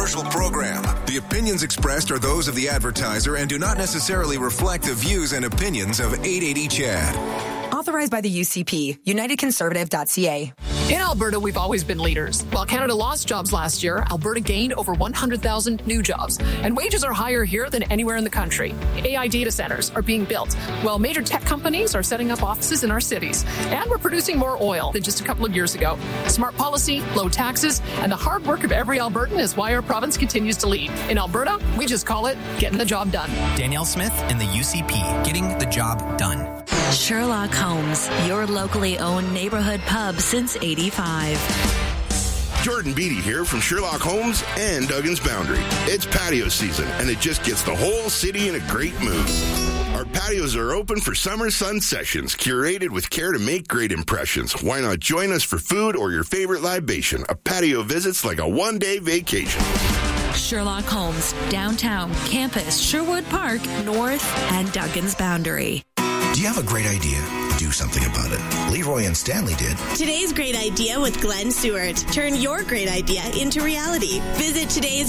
commercial program. The opinions expressed are those of the advertiser and do not necessarily reflect the views and opinions of 880 CHAD. Authorized by the UCP, UnitedConservative.ca. In Alberta, we've always been leaders. While Canada lost jobs last year, Alberta gained over 100,000 new jobs. And wages are higher here than anywhere in the country. AI data centers are being built, while major tech companies are setting up offices in our cities. And we're producing more oil than just a couple of years ago. Smart policy, low taxes, and the hard work of every Albertan is why our province continues to lead. In Alberta, we just call it getting the job done. Danielle Smith in the UCP, getting the job done. Sherlock Holmes, your locally owned neighborhood pub since 85. Jordan Beatty here from Sherlock Holmes and Duggan's Boundary. It's patio season, and it just gets the whole city in a great mood. Our patios are open for summer sun sessions, curated with care to make great impressions. Why not join us for food or your favorite libation? A patio visit's like a one-day vacation. Sherlock Holmes, downtown, campus, Sherwood Park, North, and Duggan's Boundary. Do you have a great idea? Do something about it. Leroy and Stanley did. Today's Great Idea with Glenn Seward. Turn your great idea into reality. Visit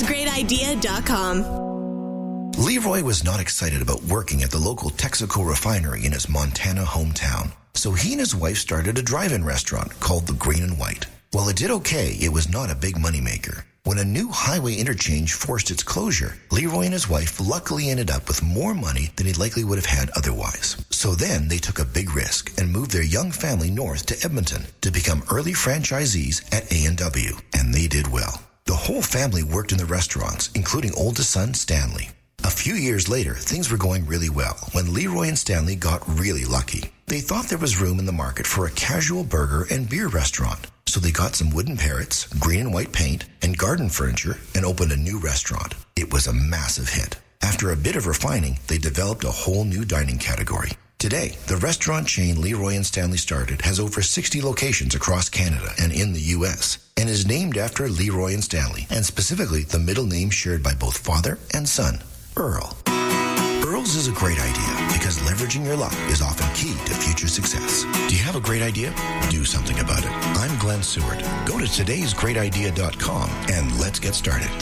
todaysgreatidea.com. Leroy was not excited about working at the local Texaco refinery in his Montana hometown. So he and his wife started a drive-in restaurant called the Green and White. While it did okay, it was not a big moneymaker. When a new highway interchange forced its closure, Leroy and his wife luckily ended up with more money than he likely would have had otherwise. So then they took a big risk and moved their young family north to Edmonton to become early franchisees at A&W, and they did well. The whole family worked in the restaurants, including oldest son Stanley. A few years later, things were going really well when Leroy and Stanley got really lucky. They thought there was room in the market for a casual burger and beer restaurant. So they got some wooden parrots, green and white paint, and garden furniture and opened a new restaurant. It was a massive hit. After a bit of refining, they developed a whole new dining category. Today, the restaurant chain Leroy and Stanley started has over 60 locations across Canada and in the U.S. and is named after Leroy and Stanley, and specifically the middle name shared by both father and son, Earl. Earl's is a great idea because leveraging your luck is often key to future success. Do you have a great idea? Do something about it. I'm Glenn Seward. Go to todaysgreatidea.com and let's get started.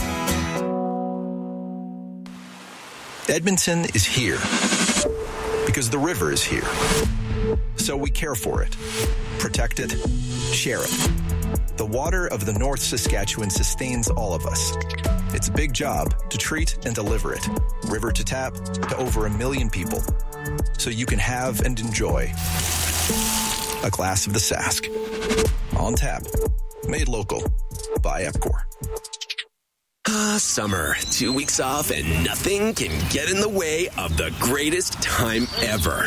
Edmonton is here because the river is here. So we care for it, protect it, share it. The water of the North Saskatchewan sustains all of us. It's a big job to treat and deliver it, river to tap, to over 1 million people, so you can have and enjoy a glass of the Sask. On tap, made local by Epcor. Summer. 2 weeks off and nothing can get in the way of the greatest time ever.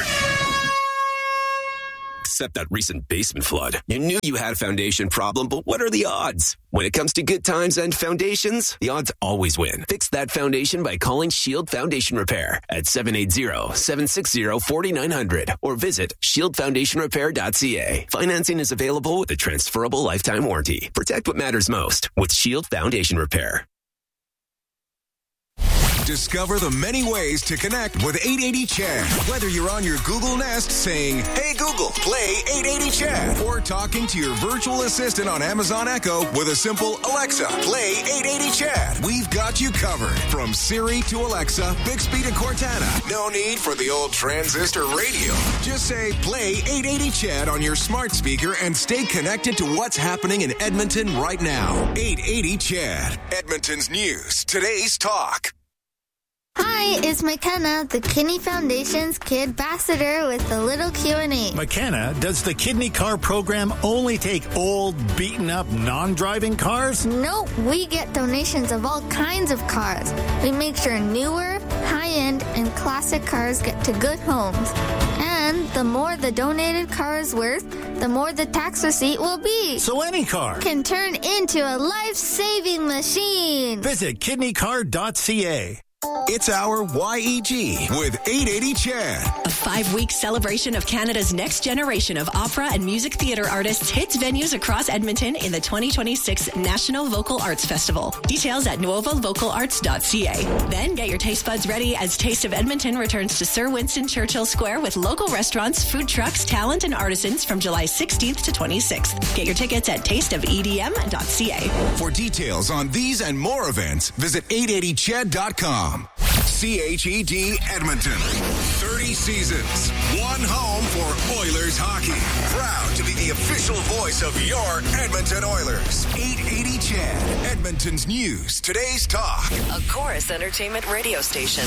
Except that recent basement flood. You knew you had a foundation problem, but what are the odds? When it comes to good times and foundations, the odds always win. Fix that foundation by calling Shield Foundation Repair at 780-760-4900 or visit shieldfoundationrepair.ca. Financing is available with a transferable lifetime warranty. Protect what matters most with Shield Foundation Repair. Discover the many ways to connect with 880 CHAD. Whether you're on your Google Nest saying, "Hey Google, play 880 CHAD," or talking to your virtual assistant on Amazon Echo with a simple "Alexa, play 880 CHAD." We've got you covered. From Siri to Alexa, Bixby to Cortana. No need for the old transistor radio. Just say, "Play 880 CHAD" on your smart speaker and stay connected to what's happening in Edmonton right now. 880 CHAD. Edmonton's news. Today's talk. Hi, it's McKenna, the Kidney Foundation's Kid Ambassador with a little Q&A. McKenna, does the Kidney Car program only take old, beaten-up, non-driving cars? Nope, we get donations of all kinds of cars. We make sure newer, high-end, and classic cars get to good homes. And the more the donated car is worth, the more the tax receipt will be. So any car can turn into a life-saving machine. Visit kidneycar.ca. It's our YEG with 880 Chad. A 5-week celebration of Canada's next generation of opera and music theatre artists hits venues across Edmonton in the 2026 National Vocal Arts Festival. Details at novavocalarts.ca. Then get your taste buds ready as Taste of Edmonton returns to Sir Winston Churchill Square with local restaurants, food trucks, talent, and artisans from July 16th to 26th. Get your tickets at tasteofedm.ca. For details on these and more events, visit 880ched.com. CHED Edmonton. 30 seasons. One home for Oilers hockey. Proud to be the official voice of your Edmonton Oilers. 880 Chad. Edmonton's news. Today's talk. A Chorus Entertainment radio station.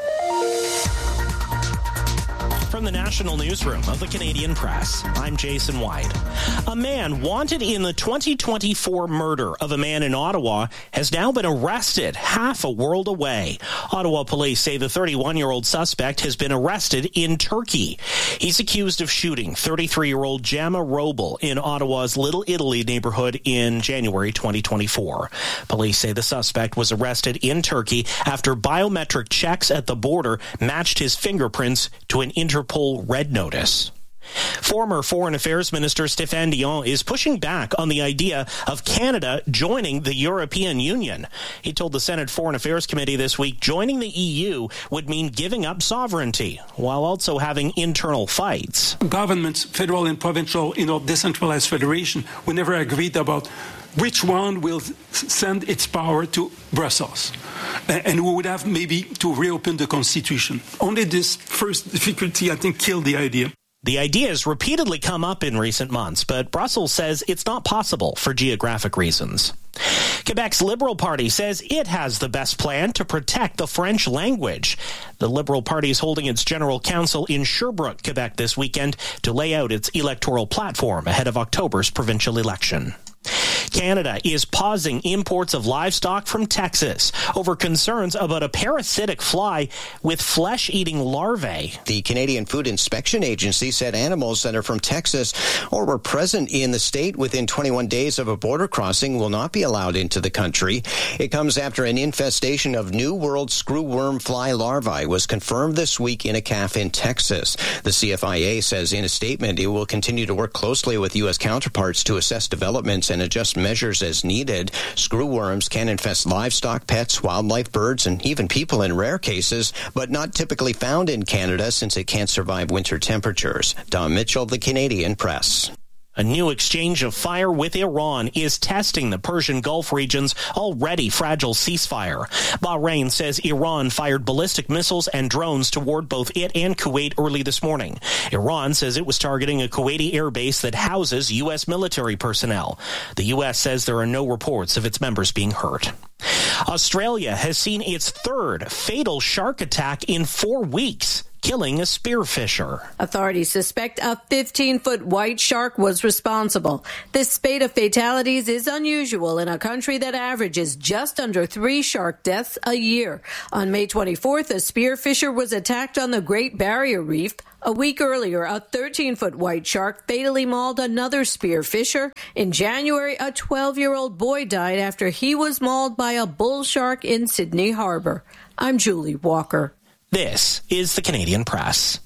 From the National Newsroom of the Canadian Press, I'm Jason White. A man wanted in the 2024 murder of a man in Ottawa has now been arrested half a world away. Ottawa police say the 31-year-old suspect has been arrested in Turkey. He's accused of shooting 33-year-old Jama Roble in Ottawa's Little Italy neighborhood in January 2024. Police say the suspect was arrested in Turkey after biometric checks at the border matched his fingerprints to an Interpol red notice. Former Foreign Affairs Minister Stéphane Dion is pushing back on the idea of Canada joining the European Union. He told the Senate Foreign Affairs Committee this week joining the EU would mean giving up sovereignty while also having internal fights. Governments, federal and provincial, decentralized federation, we never agreed about which one will send its power to Brussels. And we would have maybe to reopen the Constitution. Only this first difficulty, I think, killed the idea. The idea has repeatedly come up in recent months, but Brussels says it's not possible for geographic reasons. Quebec's Liberal Party says it has the best plan to protect the French language. The Liberal Party is holding its General Council in Sherbrooke, Quebec this weekend to lay out its electoral platform ahead of October's provincial election. Canada is pausing imports of livestock from Texas over concerns about a parasitic fly with flesh-eating larvae. The Canadian Food Inspection Agency said animals that are from Texas or were present in the state within 21 days of a border crossing will not be allowed into the country. It comes after an infestation of New World screwworm fly larvae was confirmed this week in a calf in Texas. The CFIA says in a statement it will continue to work closely with U.S. counterparts to assess developments and adjust measures as needed. Screwworms can infest livestock, pets, wildlife, birds, and even people in rare cases, but not typically found in Canada since it can't survive winter temperatures. Don Mitchell, the Canadian Press. A new exchange of fire with Iran is testing the Persian Gulf region's already fragile ceasefire. Bahrain says Iran fired ballistic missiles and drones toward both it and Kuwait early this morning. Iran says it was targeting a Kuwaiti airbase that houses U.S. military personnel. The U.S. says there are no reports of its members being hurt. Australia has seen its third fatal shark attack in 4 weeks, killing a spearfisher. Authorities suspect a 15-foot white shark was responsible. This spate of fatalities is unusual in a country that averages just under 3 shark deaths a year. On May 24th, a spearfisher was attacked on the Great Barrier Reef. A week earlier, a 13-foot white shark fatally mauled another spearfisher. In January, a 12-year-old boy died after he was mauled by a bull shark in Sydney Harbor. I'm Julie Walker. This is the Canadian Press.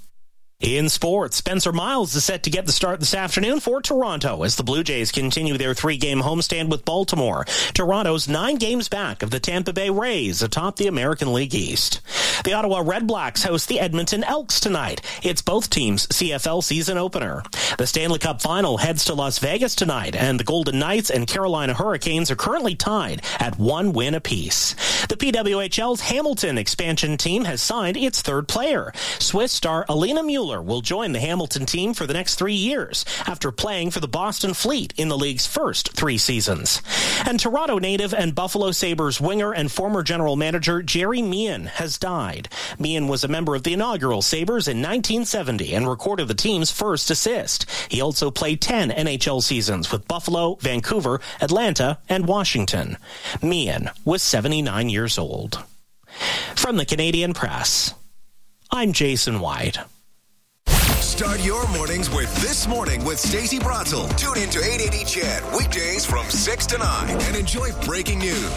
In sports, Spencer Miles is set to get the start this afternoon for Toronto as the Blue Jays continue their 3-game homestand with Baltimore. Toronto's 9 games back of the Tampa Bay Rays atop the American League East. The Ottawa Red Blacks host the Edmonton Elks tonight. It's both teams' CFL season opener. The Stanley Cup Final heads to Las Vegas tonight, and the Golden Knights and Carolina Hurricanes are currently tied at 1 win apiece. The PWHL's Hamilton expansion team has signed its 3rd player. Swiss star Alina Mueller will join the Hamilton team for the next 3 years after playing for the Boston Fleet in the league's first 3 seasons. And Toronto native and Buffalo Sabres winger and former general manager Jerry Meehan has died. Meehan was a member of the inaugural Sabres in 1970 and recorded the team's first assist. He also played 10 NHL seasons with Buffalo, Vancouver, Atlanta, and Washington. Meehan was 79 years old. From the Canadian Press, I'm Jason White. Start your mornings with This Morning with Stacey Bratzel. Tune in to 880 Chad weekdays from 6 to 9 and enjoy breaking news,